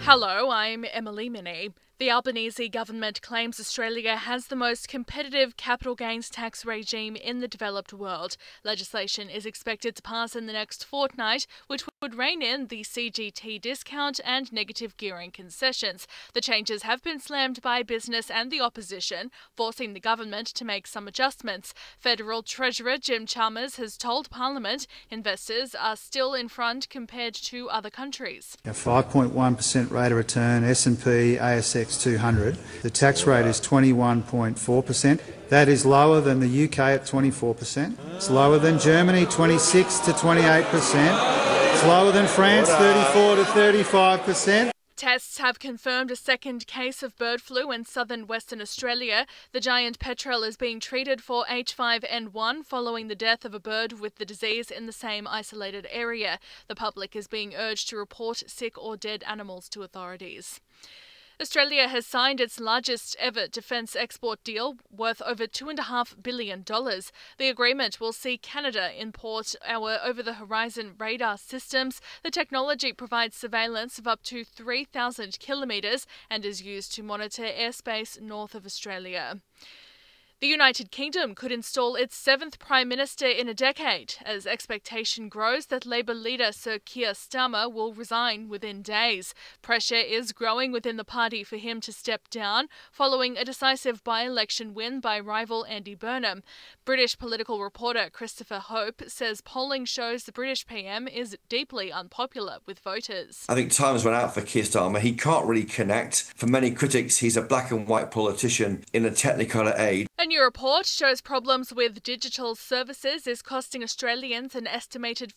Hello, I'm Emily Minnie. The Albanese government claims Australia has the most competitive capital gains tax regime in the developed world. Legislation is expected to pass in the next fortnight, which would rein in the CGT discount and negative gearing concessions. The changes have been slammed by business and the opposition, forcing the government to make some adjustments. Federal Treasurer Jim Chalmers has told Parliament investors are still in front compared to other countries. A 5.1% rate of return, S&P, ASX 200. The tax rate is 21.4%. That is lower than the UK at 24%. It's lower than Germany, 26 to 28%. It's lower than France, 34 to 35%. Tests have confirmed a second case of bird flu in southern Western Australia. The giant petrel is being treated for H5N1 following the death of a bird with the disease in the same isolated area. The public is being urged to report sick or dead animals to authorities. Australia has signed its largest ever defence export deal worth over $2.5 billion. The agreement will see Canada import our over-the-horizon radar systems. The technology provides surveillance of up to 3,000 kilometres and is used to monitor airspace north of Australia. The United Kingdom could install its seventh Prime Minister in a decade, as expectation grows that Labour leader Sir Keir Starmer will resign within days. Pressure is growing within the party for him to step down, following a decisive by-election win by rival Andy Burnham. British political reporter Christopher Hope says polling shows the British PM is deeply unpopular with voters. I think time's run out for Keir Starmer. He can't really connect. For many critics, he's a black and white politician in a Technicolor age. A new report shows problems with digital services is costing Australians an estimated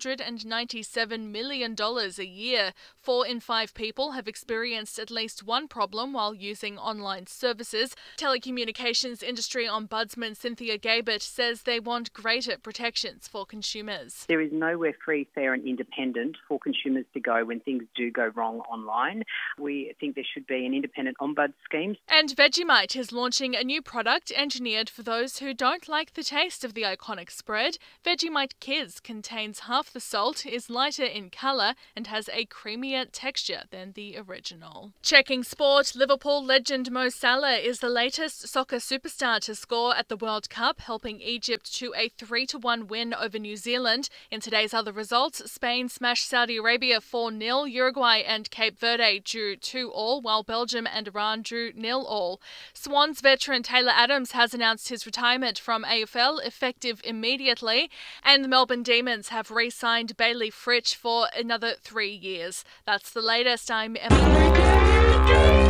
$497 million a year. 4 in 5 people have experienced at least one problem while using online services. Telecommunications industry ombudsman Cynthia Gabert says they want greater protections for consumers. There is nowhere free, fair and independent for consumers to go when things do go wrong online. We think there should be an independent ombuds scheme. And Vegemite is launching a new product engineered for those who don't like the taste of the iconic spread. Vegemite Kids contains half the salt, is lighter in colour and has a creamier texture than the original. Checking sport, Liverpool legend Mo Salah is the latest soccer superstar to score at the World Cup, helping Egypt to a 3-1 win over New Zealand. In today's other results, Spain smashed Saudi Arabia 4-0, Uruguay and Cape Verde drew 2-2, while Belgium and Iran drew 0-0. Swans veteran Taylor Adams has announced his retirement from AFL effective immediately, and the Melbourne Demons have re-signed Bailey Fritsch for another 3 years. That's the latest. I'm Emily.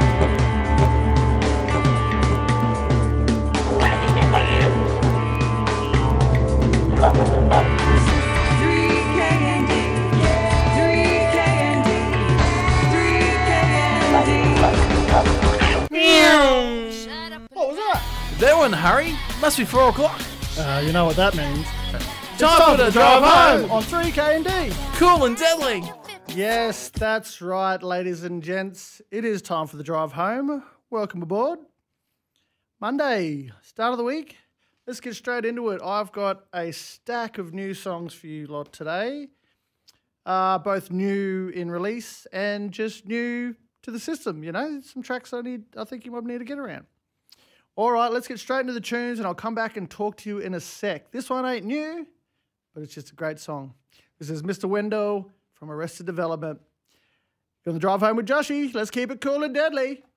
What was that? That one, Harry. Must be 4 o'clock. You know what that means. Time for the drive home on 3KND. Cool and deadly. Yes, that's right, ladies and gents. It is time for the drive home. Welcome aboard. Monday, start of the week. Let's get straight into it. I've got a stack of new songs for you lot today. Both new in release and just new to the system. You know, some tracks I think you might need to get around. All right, let's get straight into the tunes and I'll come back and talk to you in a sec. This one ain't new, but it's just a great song. This is Mr. Wendo from Arrested Development. You're on the drive home with Joshy. Let's keep it cool and deadly.